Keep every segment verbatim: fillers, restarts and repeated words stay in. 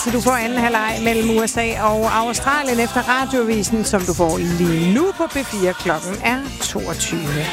Så du får anden halvleg mellem U S A og Australien efter Radioavisen, som du får lige nu på B fire. Klokken er toogtyve.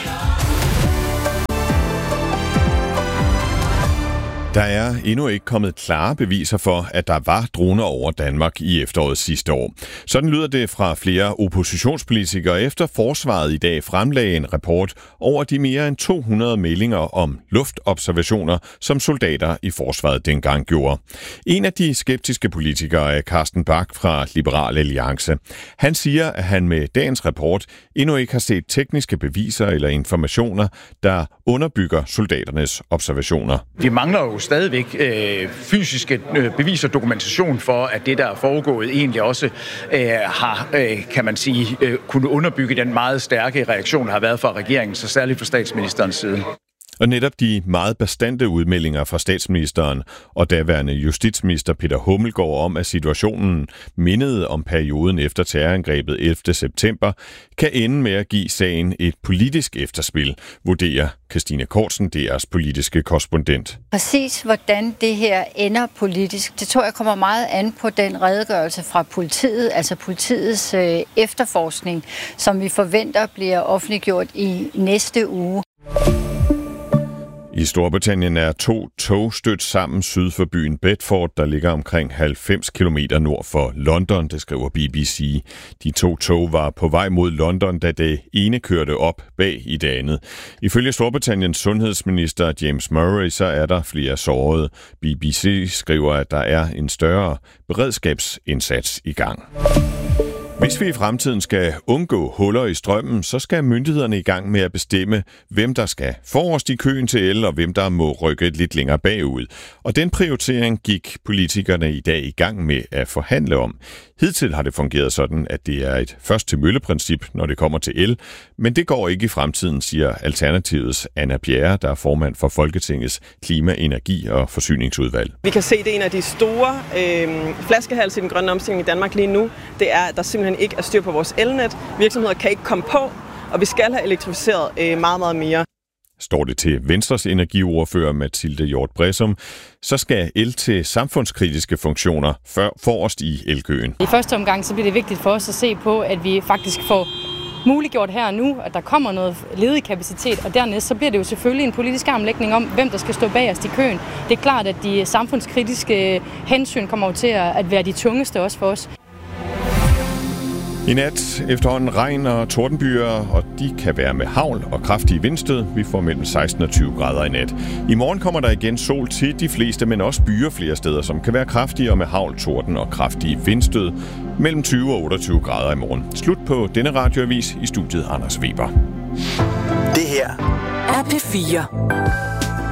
Der er endnu ikke kommet klare beviser for, at der var droner over Danmark i efteråret sidste år. Sådan lyder det fra flere oppositionspolitikere, efter forsvaret i dag fremlagde en rapport over de mere end to hundrede meldinger om luftobservationer, som soldater i forsvaret dengang gjorde. En af de skeptiske politikere er Carsten Bach fra Liberal Alliance. Han siger, at han med dagens rapport endnu ikke har set tekniske beviser eller informationer, der underbygger soldaternes observationer. Vi mangler jo stadigvæk øh, fysiske øh, bevis og dokumentation for, at det, der er foregået, egentlig også øh, har, øh, kan man sige, øh, kunne underbygge den meget stærke reaktion, der har været fra regeringen, så særligt fra statsministerens side. Og netop de meget bastante udmeldinger fra statsministeren og daværende justitsminister Peter Hummelgaard om, at situationen mindede om perioden efter terrorangrebet ellevte september, kan ende med at give sagen et politisk efterspil, vurderer Christine Kortsen, D R's politiske korrespondent. Præcis hvordan det her ender politisk, det tror jeg kommer meget an på den redegørelse fra politiet, altså politiets øh, efterforskning, som vi forventer bliver offentliggjort i næste uge. I Storbritannien er to tog stødt sammen syd for byen Bedford, der ligger omkring halvfems kilometer nord for London, det skriver B B C. De to tog var på vej mod London, da det ene kørte op bag i det andet. Ifølge Storbritanniens sundhedsminister James Murray, så er der flere sårede. B B C skriver, at der er en større beredskabsindsats i gang. Hvis vi i fremtiden skal undgå huller i strømmen, så skal myndighederne i gang med at bestemme, hvem der skal forrest i køen til el, og hvem der må rykke lidt længere bagud. Og den prioritering gik politikerne i dag i gang med at forhandle om. Hidtil har det fungeret sådan, at det er et først-til-mølle-princip, når det kommer til el, men det går ikke i fremtiden, siger Alternativets Anna Bjerre, der er formand for Folketingets Klima-, Energi- og Forsyningsudvalg. Vi kan se, at det er en af de store øh, flaskehalse i den grønne omstilling i Danmark lige nu. Det er, at der simpelthen ikke er styr på vores elnet. Virksomheder kan ikke komme på, og vi skal have elektrificeret øh, meget, meget mere. Står det til Venstres energiordfører Mathilde Hjort Bressum, så skal el til samfundskritiske funktioner før forrest i elkøen. I første omgang så bliver det vigtigt for os at se på, at vi faktisk får muliggjort her og nu, at der kommer noget ledig kapacitet, og dernæst så bliver det jo selvfølgelig en politisk armlægning om, hvem der skal stå bagerst i køen. Det er klart, at de samfundskritiske hensyn kommer til at være de tungeste også for os. I nat efterhånden regn og tordenbyer, og de kan være med hagl og kraftige vindstød. Vi får mellem seksten og tyve grader i nat. I morgen kommer der igen sol til de fleste, men også byer flere steder, som kan være kraftige og med hagl, torden og kraftige vindstød. Mellem tyve og otteogtyve grader i morgen. Slut på denne radioavis. I studiet Anders Weber. Det her er P fire.